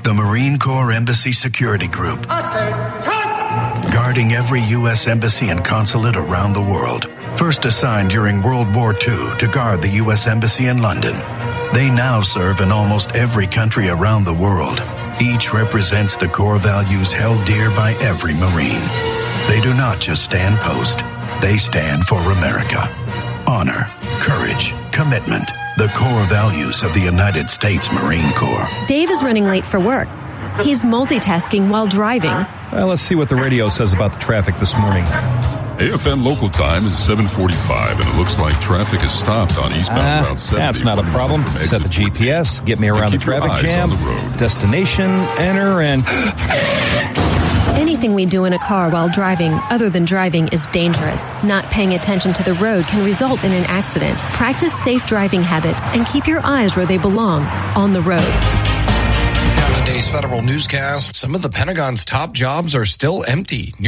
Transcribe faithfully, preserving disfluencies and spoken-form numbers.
The Marine Corps Embassy Security Group. Guarding every U S embassy and consulate around the world. First assigned during World War Two to guard the U S Embassy in London. They now serve in almost every country around the world. Each represents the core values held dear by every Marine. They do not just stand post. They stand for America. Honor, courage, commitment. The core values of the United States Marine Corps. Dave is running late for work. He's multitasking while driving. Well, let's see what the radio says about the traffic this morning. A F M local time is seven forty-five, and it looks like traffic is stopped on eastbound uh, Route seventy. That's not a problem. Set the G P S, get me around the traffic jam, the destination, enter, and... Anything we do in a car while driving, other than driving, is dangerous. Not paying attention to the road can result in an accident. Practice safe driving habits and keep your eyes where they belong, on the road. On today's Federal Newscast, some of the Pentagon's top jobs are still empty.